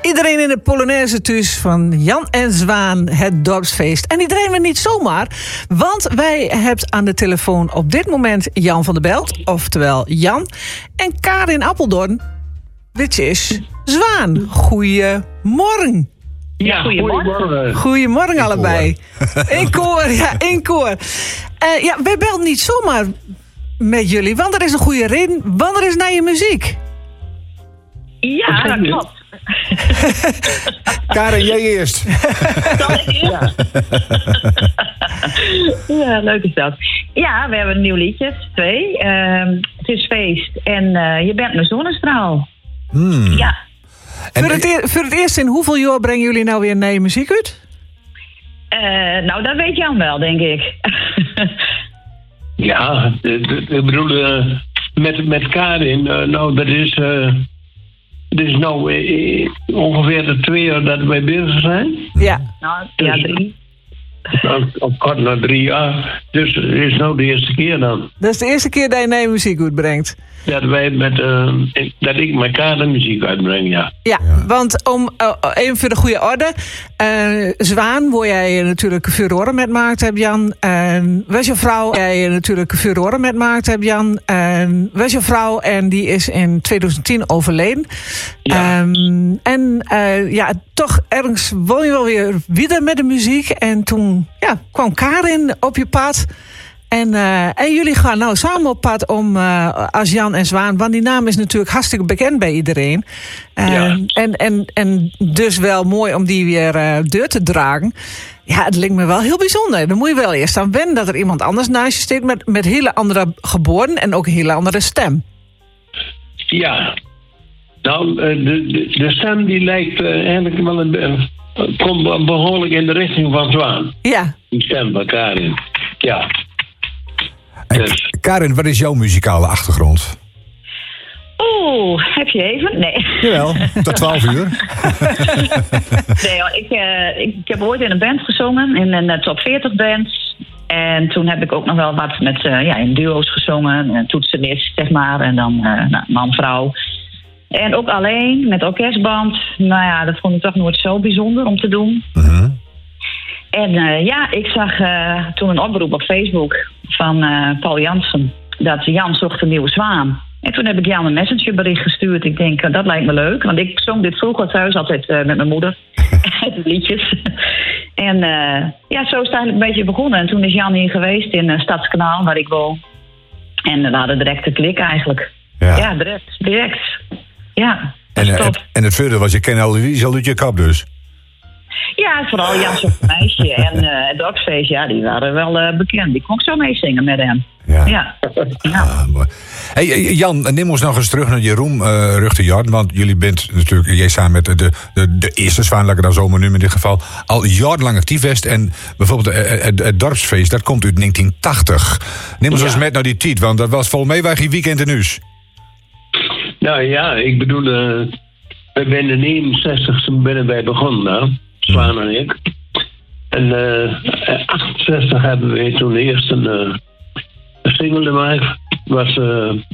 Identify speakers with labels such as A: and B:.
A: iedereen in de Polonaise thuis van Jan en Zwaan, het dorpsfeest. En die draaien we niet zomaar, want wij hebben aan de telefoon op dit moment Jan van der Belt, oftewel Jan, en Karin Appeldoorn, dit is Zwaan. Goeiemorgen.
B: Ja, goeiemorgen.
A: Goeiemorgen allebei. In koor. Wij belden niet zomaar met jullie, want er is een goede reden, want er is naar je muziek.
B: Ja, dat klopt.
C: Karin, jij eerst.
B: Zal ik eerst? Ja, leuk is dat. Ja, we hebben een nieuw liedje, 2. Het is feest en je bent mijn zonnestraal. Ja.
A: En voor het eerst, in hoeveel jaar brengen jullie nou weer naar je muziek uit?
B: Nou, dat weet Jan wel, denk ik.
D: Ja, ik bedoel, met Karin, nou, dat is nou ongeveer de 2 jaar dat wij bezig zijn.
A: Ja.
B: Nou, ja, 3.
D: Op kort na 3 jaar. Dus het is nou de eerste keer dan.
A: Dat is de eerste keer dat je naar je muziek uitbrengt.
D: Dat ik met Karin muziek uitbreng, ja.
A: Ja, want om even voor de goede orde. Zwaan, waar jij natuurlijk furoren met maakt hebt, Jan. Was je vrouw, jij natuurlijk furoren met maakt hebt, Jan. Was je vrouw en die is in 2010 overleden.
D: Ja.
A: Toch ergens won je wel weer met de muziek. En toen kwam Karin op je pad. En jullie gaan nou samen op pad om als Jan en Zwaan, want die naam is natuurlijk hartstikke bekend bij iedereen. En dus wel mooi om die weer deur te dragen. Ja, het lijkt me wel heel bijzonder. Dan moet je wel eerst aan wennen dat er iemand anders naast je steekt met hele andere geboorten en ook een hele andere stem.
D: Ja. Nou, de stem die lijkt eigenlijk wel komt behoorlijk in de richting van Zwaan.
A: Ja.
D: Die stem van Karin. Ja.
C: Karin, wat is jouw muzikale achtergrond?
B: Heb je even? Nee.
C: Jawel, tot 12 uur.
B: Nee, ik heb ooit in een band gezongen, in een top 40 band. En toen heb ik ook nog wel wat met in duo's gezongen, toetsenist, zeg maar. En dan man-vrouw. En ook alleen, met orkestband. Nou ja, dat vond ik toch nooit zo bijzonder om te doen.
C: Uh-huh.
B: En ik zag toen een oproep op Facebook van Paul Jansen dat Jan zocht een nieuwe zwaan. En toen heb ik Jan een messengerbericht gestuurd. Ik denk, dat lijkt me leuk, want ik zong dit vroeger thuis altijd met mijn moeder. Liedjes. En zo is het eigenlijk een beetje begonnen. En toen is Jan hier geweest in Stadskanaal, waar ik woon. En we hadden direct een klik eigenlijk. Ja, direct. Ja,
C: en het verder was je ken al uit je kap dus.
B: Ja, vooral Jan zo'n meisje en het dorpsfeest, die waren wel bekend. Die kon ik zo meezingen met hem. Ja.
C: Mooi. Hey, Jan, neem ons nog eens terug naar je roemruchte want jullie bent natuurlijk, jij samen met de eerste Zwaan, laat ik dan zomaar nu in dit geval, al jarenlang actief is. En bijvoorbeeld het dorpsfeest, dat komt uit 1980. Neem ons eens met naar die tijd, want dat was volgens mij geen weekend in huis.
D: Nou ja, ik bedoel, we zijn in 69 binnen bij begonnen, Zwaan en ik. En 68 hebben we toen eerst een single gemaakt. Was